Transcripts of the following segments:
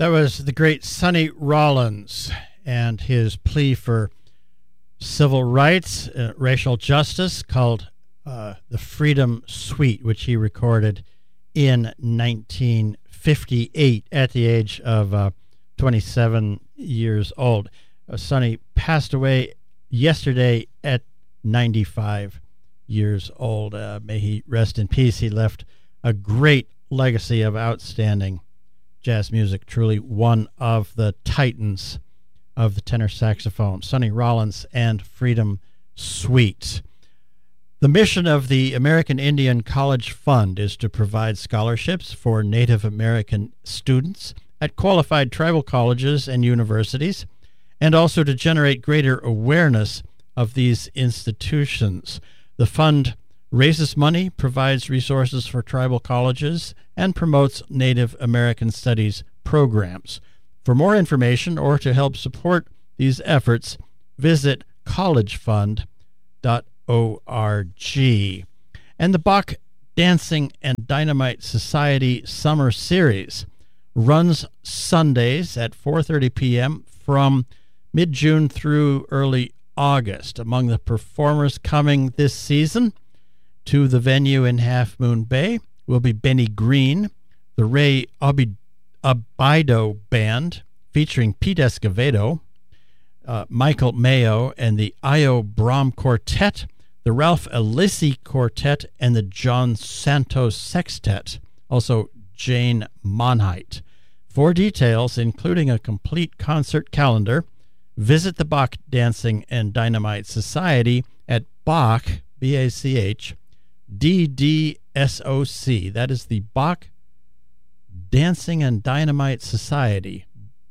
That was the great Sonny Rollins and his plea for civil rights, racial justice, called The Freedom Suite, which he recorded in 1958 at the age of 27 years old. Sonny passed away yesterday at 95 years old. May he rest in peace. He left a great legacy of outstanding jazz music, truly one of the titans of the tenor saxophone, Sonny Rollins and Freedom Suite. The mission of the American Indian College Fund is to provide scholarships for Native American students at qualified tribal colleges and universities, and also to generate greater awareness of these institutions. The fund raises money, provides resources for tribal colleges, and promotes Native American Studies programs. For more information or to help support these efforts, visit collegefund.org. And the Bach Dancing and Dynamite Society Summer Series runs Sundays at 4:30 p.m. from mid-June through early August. Among the performers coming this season to the venue in Half Moon Bay will be Benny Green, the Ray Abido Band featuring Pete Escovedo, Michael Mayo and the Io Brahm Quartet, the Ralph Alissi Quartet, and the John Santos Sextet, also Jane Monheit. For details, including a complete concert calendar, visit the Bach Dancing and Dynamite Society at Bach, B-A-C-H, D-D-S-O-C. That is the Bach Dancing and Dynamite Society,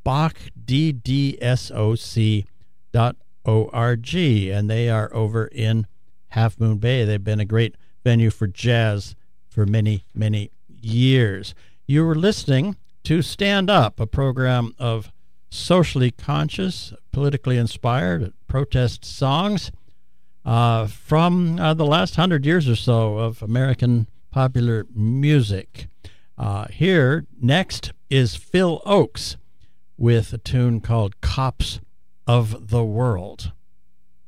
BachDDSOC.org, and they are over in Half Moon Bay. They've been a great venue for jazz for many, many years. You were listening to Stand Up, a program of socially conscious, politically inspired protest songs from the last 100 years or so of American popular music. Here next is Phil Ochs with a tune called Cops of the World.